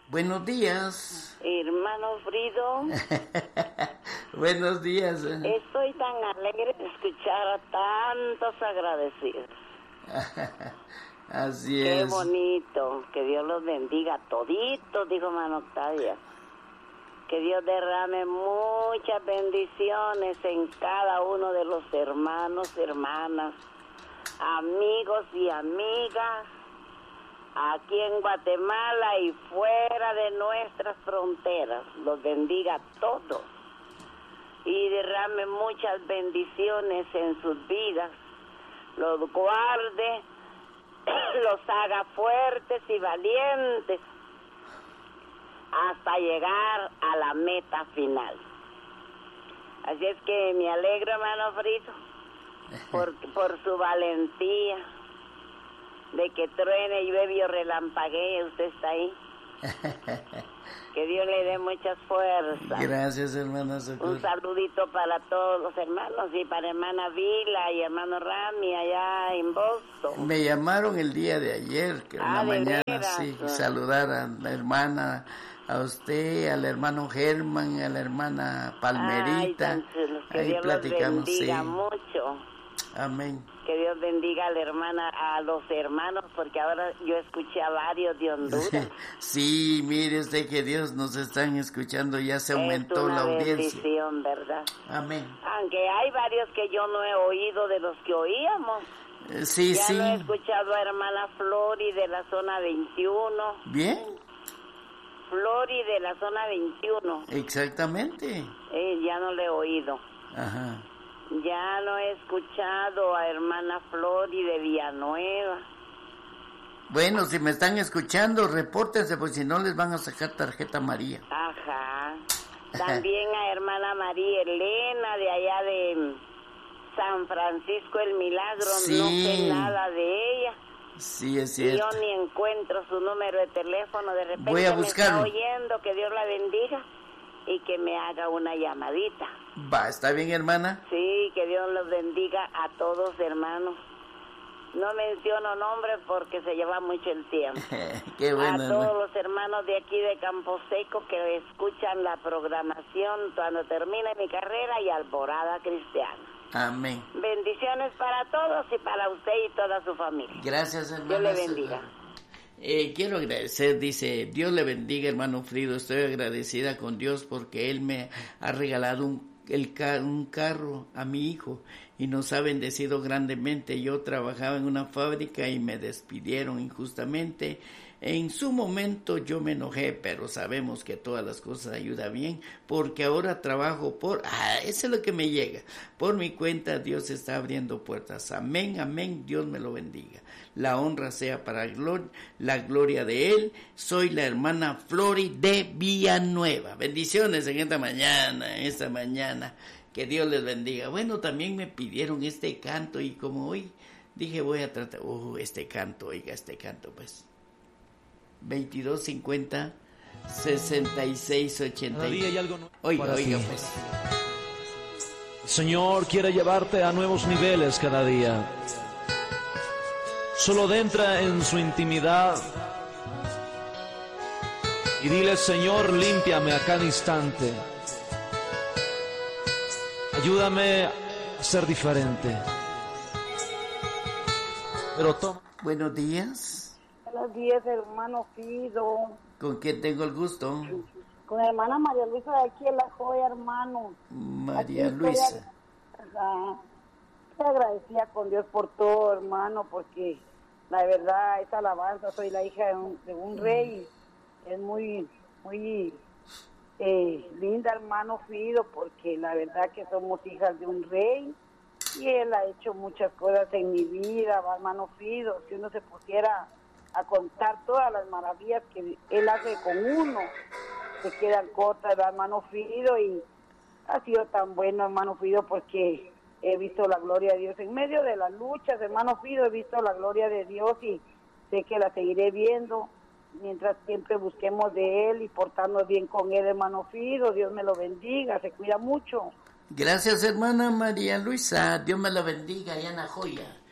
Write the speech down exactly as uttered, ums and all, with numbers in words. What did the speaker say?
Buenos días. Hermano Frido. Buenos días. Estoy tan alegre de escuchar a tantos agradecidos. Así Qué es. Qué bonito. Que Dios los bendiga toditos, dijo hermano Octavia. Que Dios derrame muchas bendiciones en cada uno de los hermanos, hermanas, amigos y amigas, aquí en Guatemala y fuera de nuestras fronteras. Los bendiga a todos y derrame muchas bendiciones en sus vidas, los guarde, los haga fuertes y valientes hasta llegar a la meta final. Así es que me alegro, hermano Frito, por, por su valentía, de que truene, llueve o relampaguee, usted está ahí. Que Dios le dé muchas fuerzas. Gracias, hermana Socorro. Un saludito para todos los hermanos y para hermana Vila y hermano Rami allá en Boston. Me llamaron el día de ayer, que ah, una mañana, veras? sí, saludar a la hermana, a usted, al hermano Germán, a la hermana Palmerita. Ay, que ahí Dios platicamos, los bendiga sí. mucho. Amén. Que Dios bendiga a la hermana, a los hermanos, porque ahora yo escuché a varios de Honduras. Sí, mire usted que Dios nos están escuchando, ya se aumentó la audiencia. Es una bendición, ¿verdad? Amén. Aunque hay varios que yo no he oído de los que oíamos. Eh, sí, ya sí. Ya no he escuchado a hermana Flori de la zona veintiuno. Bien. Flori de la zona veintiuno. Exactamente. Eh, ya no le he oído. Ajá. Ya no he escuchado a hermana Flori de Villanueva. Bueno, si me están escuchando, repórtense, pues si no les van a sacar tarjeta María. Ajá. También a hermana María Elena de allá de San Francisco el Milagro. Sí. No sé nada de ella. Sí, es cierto. Yo ni encuentro su número de teléfono. De repente voy a me buscarlo. está oyendo. Que Dios la bendiga y que me haga una llamadita. Va, ¿está bien, hermana? Sí, que Dios los bendiga a todos, hermanos. No menciono nombres porque se lleva mucho el tiempo. Qué bueno, a todos hermano. los hermanos de aquí de Campo Seco que escuchan la programación cuando termine mi carrera y Alborada Cristiana. Amén. Bendiciones para todos y para usted y toda su familia. Gracias, hermano. Dios le bendiga. Eh, quiero agradecer, dice, Dios le bendiga, hermano Frido. Estoy agradecida con Dios porque Él me ha regalado un, el car- un carro a mi hijo y nos ha bendecido grandemente. Yo trabajaba en una fábrica y me despidieron injustamente. En su momento yo me enojé, pero sabemos que todas las cosas ayudan bien, porque ahora trabajo por, ah, eso es lo que me llega, por mi cuenta. Dios está abriendo puertas. Amén, amén, Dios me lo bendiga. La honra sea para glor- la gloria de Él. Soy la hermana Flori de Villanueva. Bendiciones en esta mañana, en esta mañana. Que Dios les bendiga. Bueno, también me pidieron este canto y como hoy dije voy a tratar, oh, este canto, oiga este canto pues. veintidós cincuenta sesenta y seis ochenta. Cada día hay algo nuevo Oiga, para oiga ti. pues. El Señor quiere llevarte a nuevos niveles cada día. Solo entra en su intimidad y dile: Señor, límpiame a cada instante. Ayúdame a ser diferente. Pero toma. Buenos días. Buenos días, hermano Fido. ¿Con quién tengo el gusto? Con la hermana María Luisa de aquí en La Joya, hermano. María Aquí Luisa. Estoy, ajá, estoy agradecida con Dios por todo, hermano, porque la verdad, esta alabanza, soy la hija de un, de un rey. Es muy, muy eh, linda, hermano Fido, porque la verdad que somos hijas de un rey. Y él ha hecho muchas cosas en mi vida, hermano Fido. Si uno se pusiera a contar todas las maravillas que él hace con uno, se quedan cortas, hermano Fido. Y ha sido tan bueno, hermano Fido, porque he visto la gloria de Dios en medio de las luchas, hermano Fido. He visto la gloria de Dios y sé que la seguiré viendo mientras siempre busquemos de él y portarnos bien con él, hermano Fido. Dios me lo bendiga, se cuida mucho. Gracias, hermana María Luisa. Dios me la bendiga allá en La Joya.